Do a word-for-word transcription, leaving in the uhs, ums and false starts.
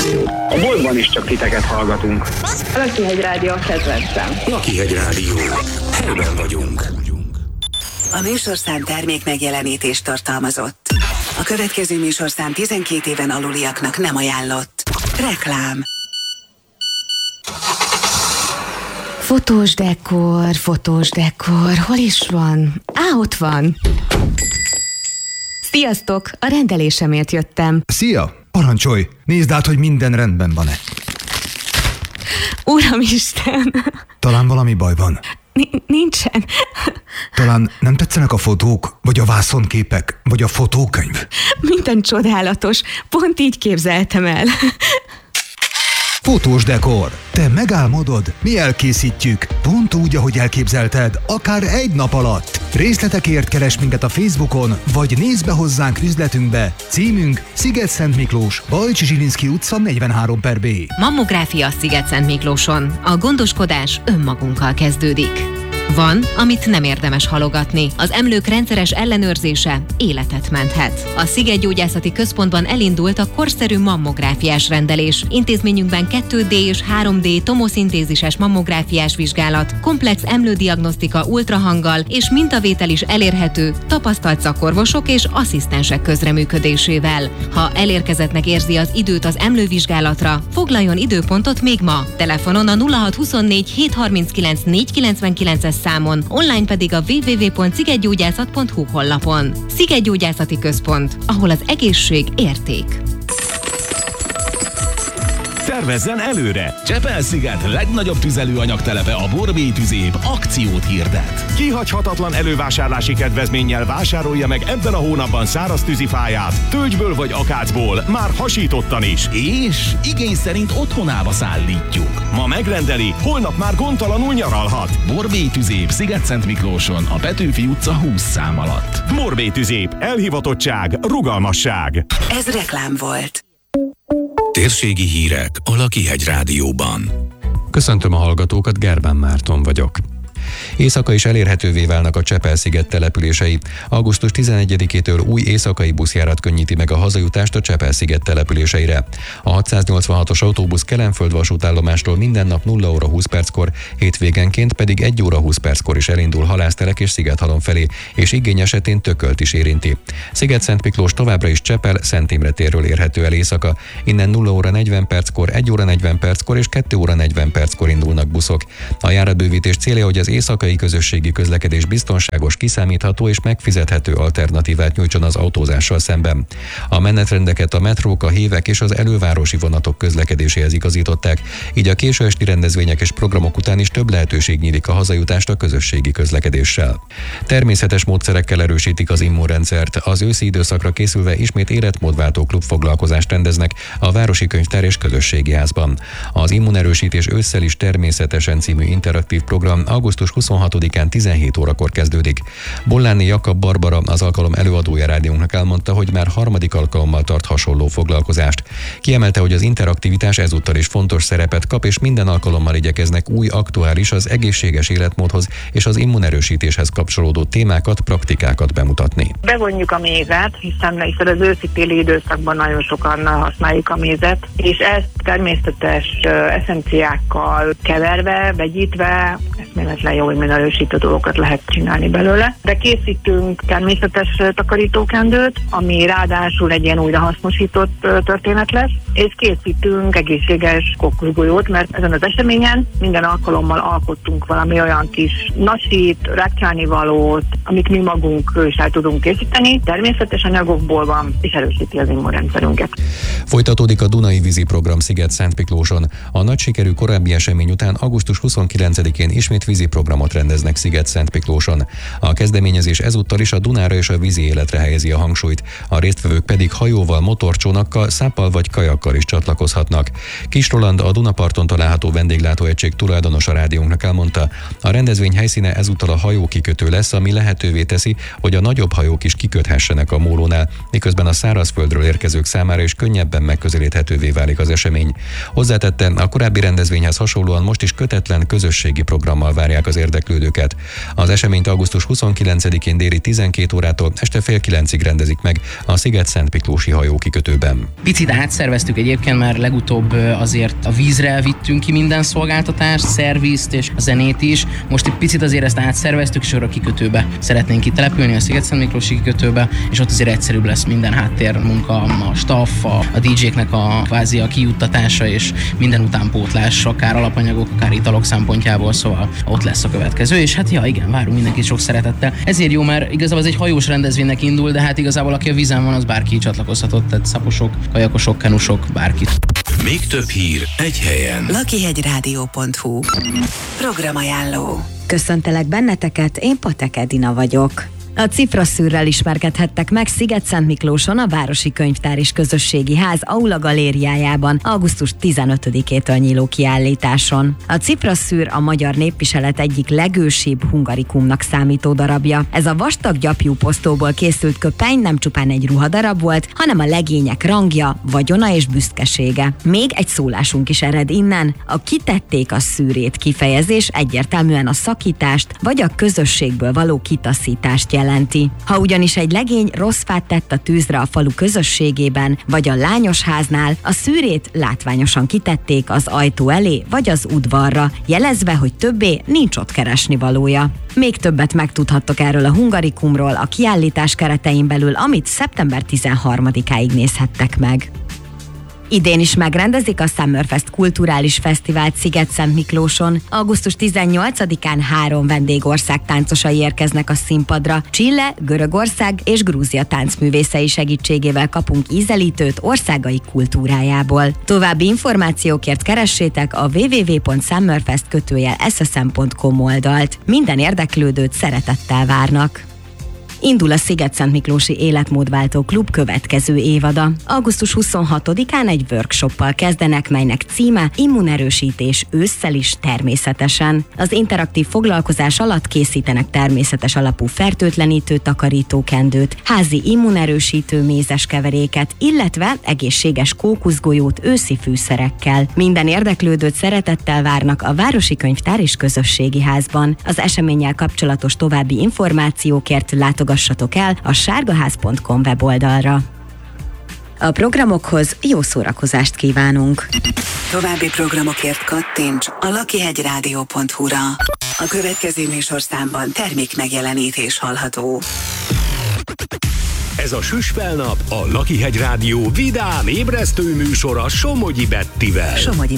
A boltban is csak titeket hallgatunk. A Lakihegy Rádió a kedvencem. Lakihegy Rádió. Helyben vagyunk. A műsorszám termék megjelenítést tartalmazott. A következő műsorszám tizenkét éven aluliaknak nem ajánlott. Reklám. Fotós dekor, fotós dekor, hol is van? Á, ott van. Sziasztok, a rendelésemért jöttem. Szia, parancsolj, nézd át, hogy minden rendben van-e. Uramisten! Talán valami baj van. N- nincsen. Talán nem tetszenek a fotók, vagy a vászonképek, vagy a fotókönyv? Minden csodálatos, pont így képzeltem el. Fotós dekor. Te megálmodod, mi elkészítjük. Pont úgy, ahogy elképzelted, akár egy nap alatt. Részletekért keres minket a Facebookon, vagy nézz be hozzánk üzletünkbe. Címünk Sziget-Szent Miklós, Bajcsi Zsilinszky utca negyvenhárom per B. Mammográfia Sziget-Szent Miklóson. A gondoskodás önmagunkkal kezdődik. Van, amit nem érdemes halogatni. Az emlők rendszeres ellenőrzése életet menthet. A Szigetgyógyászati Központban elindult a korszerű mammográfiás rendelés. Intézményünkben kettő dé és három dé tomoszintézises mammográfiás vizsgálat, komplex emlődiagnosztika ultrahanggal és mintavétel is elérhető tapasztalt szakorvosok és asszisztensek közreműködésével. Ha elérkezettnek érzi az időt az emlővizsgálatra, foglaljon időpontot még ma. Telefonon a nulla hat huszonnégy hétszázharminckilenc négyszázkilencvenkilences számon, online pedig a double-u double-u double-u pont szigetgyógyászat pont hu honlapon. Szigetgyógyászati Központ, ahol az egészség érték. Tervezzen előre! Csepel-sziget legnagyobb tüzelőanyagtelepe, a Borbély Tüzép akciót hirdet. Kihagyhatatlan elővásárlási kedvezménnyel vásárolja meg ebben a hónapban száraz tűzifáját, tölgyből vagy akácból, már hasítottan is. És igény szerint otthonába szállítjuk. Ma megrendeli, holnap már gondtalanul nyaralhat. Borbély Tüzép, Sziget-Szent Miklóson, a Petőfi utca húsz szám alatt. Borbély Tüzép, elhivatottság, rugalmasság. Ez reklám volt. Térségi hírek a Lakihegy Rádióban. Köszöntöm a hallgatókat, Gerbán Márton vagyok. Éjszaka is elérhetővé válnak a Csepel-sziget települései. augusztus tizenegyedikétől új éjszakai buszjárat könnyíti meg a hazajutást a Csepel-sziget településeire. A hatszáznyolcvanhatos autóbusz Kelenföld vasútállomástól minden nap nulla óra húsz perckor, hétvégenként pedig egy óra húsz perckor is elindul Halásztelek és Szigethalom felé, és igény esetén Tökölt is érinti. Sziget-Szent Miklós továbbra is Csepel, Szent Imre térről érhető el éjszaka. Innen nulla óra negyven perckor, egy óra negyven perckor és kettő óra negyven perckor indulnak buszok. A járatbővítés célja, hogy az éjszakai közösségi közlekedés biztonságos, kiszámítható és megfizethető alternatívát nyújtson az autózással szemben. A menetrendeket a metrók, a hévek és az elővárosi vonatok közlekedéséhez igazították, így a késő esti rendezvények és programok után is több lehetőség nyílik a hazajutást a közösségi közlekedéssel. Természetes módszerekkel erősítik az immunrendszert. Az őszi időszakra készülve ismét életmódváltó klubfoglalkozást rendeznek a Városi Könyvtár és Közösségi Házban. Az Immunerősítés ősszel is természetesen című interaktív program augusztus huszonhatodikán tizenhét órakor kezdődik. Bolláni Jakab Barbara, az alkalom előadója rádiónknak elmondta, hogy már harmadik alkalommal tart hasonló foglalkozást. Kiemelte, hogy az interaktivitás ezúttal is fontos szerepet kap, és minden alkalommal igyekeznek új, aktuális, az egészséges életmódhoz és az immunerősítéshez kapcsolódó témákat, praktikákat bemutatni. Bevonjuk a mézet, hiszen, hiszen az őszi-téli időszakban nagyon sokan használjuk a mézet, és ezt természetes eszenciákkal keverve, vegyítve, eszméletlen jó immunerősítő dolgokat lehet csinálni belőle. De készítünk természetes takarítókendőt, ami ráadásul egy ilyen újrahasznosított történet lesz, és készítünk egészséges kókuszgolyót, mert ezen az eseményen minden alkalommal alkottunk valami olyan kis nasít, rákcsálnivalót, amit mi magunk is el tudunk készíteni, természetes anyagokból van, és erősíti az immunrendszerünket. Folytatódik a Dunai vízi program Sziget-Szent Miklóson. A nagy sikerű korábbi esemény után augusztus huszonkilencedikén ismét vízi programot rendeznek Sziget-Szent Miklóson. A kezdeményezés ezúttal is a Dunára és a vízi életre helyezi a hangsúlyt, a résztvevők pedig hajóval, motorcsónakkal, száppal vagy kajakkal is csatlakozhatnak. Kis Roland, a Dunaparton található vendéglátóegység tulajdonosa rádiónknak elmondta, a rendezvény helyszíne ezúttal a hajókikötő lesz, ami lehetővé teszi, hogy a nagyobb hajók is kiköthessenek a mólónál, miközben a szárazföldről érkezők számára is könnyebben megközelíthetővé válik az esemény. Hozzátette, a korábbi rendezvényhez hasonlóan most is kötetlen közösségi programmal várják az érdeklődőket. Az eseményt augusztus huszonkilencedikén déli tizenkét órától este fél kilencig rendezik meg a Sziget-Szent Miklósi hajókikötőben. Picit átszerveztük egyébként, mert legutóbb azért a vízre vittünk ki minden szolgáltatást, szervizt és a zenét is. Most egy picit azért ezt átszerveztük, és arra a kikötőbe szeretnénk kitelepülni, a Sziget-Szent Miklósi kikötőbe, és ott azért egyszerűbb lesz minden háttérmunka, a staff, a, a dé jéknek a kvázi a kijuttatása és minden utánpótlás, akár alapanyagok, akár italok szempontjából, szóval ott lesz a következő, és hát ja, igen, várunk mindenkit sok szeretettel. Ezért jó, mert igazából ez egy hajós rendezvénynek indul, de hát igazából aki a vízen van, az bárki csatlakozhatott, tehát szaposok, kajakosok, kenusok, bárki. Még több hír egy helyen. lakihegyrádió pont hu Programajánló. Köszöntelek benneteket, én Patek Edina vagyok. A Cifraszűrrel ismerkedhettek meg Sziget-Szent Miklóson a Városi Könyvtár és Közösségi Ház Aula galériájában augusztus tizenötödikétől nyíló kiállításon. A Cifraszűr a magyar népviselet egyik legősibb hungarikumnak számító darabja. Ez a vastag gyapjú posztóból készült köpeny nem csupán egy ruhadarab volt, hanem a legények rangja, vagyona és büszkesége. Még egy szólásunk is ered innen. A kitették a szűrét kifejezés egyértelműen a szakítást vagy a közösségből való kitaszítást jelenti. Ha ugyanis egy legény rossz fát tett a tűzre a falu közösségében, vagy a lányosháznál, a szűrét látványosan kitették az ajtó elé, vagy az udvarra, jelezve, hogy többé nincs ott keresnivalója. Még többet megtudhattok erről a hungarikumról a kiállítás keretein belül, amit szeptember tizenharmadikáig nézhettek meg. Idén is megrendezik a Summerfest kulturális fesztivált Sziget-Szent Miklóson. augusztus tizennyolcadikán három vendégország táncosai érkeznek a színpadra. Chile, Görögország és Grúzia táncművészei segítségével kapunk ízelítőt országai kultúrájából. További információkért keressétek a double-u double-u double-u pont summerfest kötőjel s s m pont com oldalt. Minden érdeklődőt szeretettel várnak. Indul a Sziget-Szent Miklósi Életmódváltó Klub következő évada. augusztus huszonhatodikán egy workshoppal kezdenek, melynek címe Immunerősítés ősszel is természetesen. Az interaktív foglalkozás alatt készítenek természetes alapú fertőtlenítő takarítókendőt, házi immunerősítő mézes keveréket, illetve egészséges kókuszgolyót őszi fűszerekkel. Minden érdeklődőt szeretettel várnak a Városi Könyvtár és Közösségi Házban. Az eseménnyel kapcsolatos további információkért látogassatok el a sárgaház pont com weboldalra. A programokhoz jó szórakozást kívánunk! További programokért kattints a lakihegyrádió pont hu-ra. A következő műsorszámban termék megjelenítés hallható. Ez a Süsfelnap, a Lakihegy Rádió vidám, ébresztő műsora Somogyi Bettivel. Somogyi